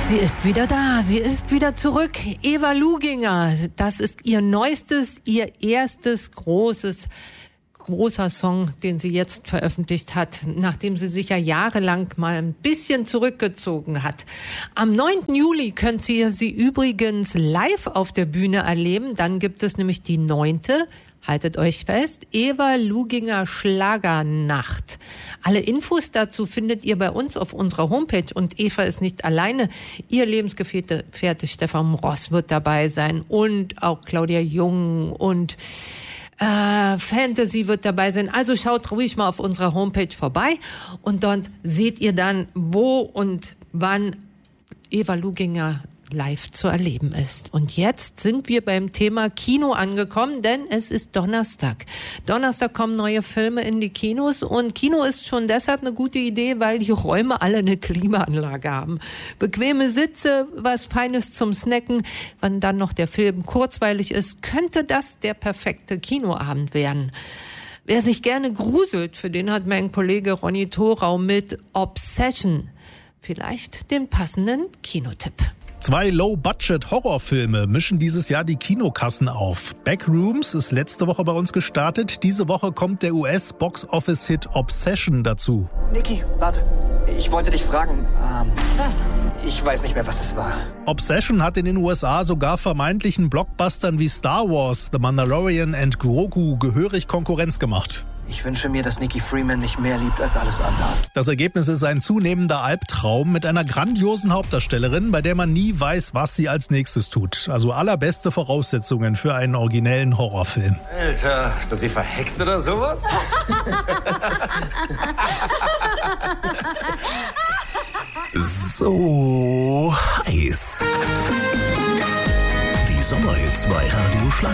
Sie ist wieder da, sie ist wieder zurück. Eva Luginger, das ist ihr neuestes, ihr erstes großer Song, den sie jetzt veröffentlicht hat, nachdem sie sich ja jahrelang mal ein bisschen zurückgezogen hat. Am 9. Juli könnt ihr sie übrigens live auf der Bühne erleben. Dann gibt es nämlich die 9., haltet euch fest, Eva Luginger Schlagernacht. Alle Infos dazu findet ihr bei uns auf unserer Homepage. Und Eva ist nicht alleine. Ihr Lebensgefährte Stefan Ross wird dabei sein und auch Claudia Jung und Fantasy wird dabei sein. Also schaut ruhig mal auf unserer Homepage vorbei und dort seht ihr dann, wo und wann Eva Luginger live zu erleben ist. Und jetzt sind wir beim Thema Kino angekommen, denn es ist Donnerstag. Donnerstag kommen neue Filme in die Kinos und Kino ist schon deshalb eine gute Idee, weil die Räume alle eine Klimaanlage haben. Bequeme Sitze, was Feines zum Snacken. Wenn dann noch der Film kurzweilig ist, könnte das der perfekte Kinoabend werden. Wer sich gerne gruselt, für den hat mein Kollege Ronny Thorau mit Obsession vielleicht den passenden Kinotipp. 2 Low-Budget-Horrorfilme mischen dieses Jahr die Kinokassen auf. Backrooms ist letzte Woche bei uns gestartet. Diese Woche kommt der US-Box-Office-Hit Obsession dazu. Niki, warte. Ich wollte dich fragen. Was? Ich weiß nicht mehr, was es war. Obsession hat in den USA sogar vermeintlichen Blockbustern wie Star Wars, The Mandalorian und Grogu gehörig Konkurrenz gemacht. Ich wünsche mir, dass Nikki Freeman mich mehr liebt als alles andere. Das Ergebnis ist ein zunehmender Albtraum mit einer grandiosen Hauptdarstellerin, bei der man nie weiß, was sie als nächstes tut. Also allerbeste Voraussetzungen für einen originellen Horrorfilm. Alter, ist das sie verhext oder sowas? So heiß. Die Sommerhits bei Radio Schlager.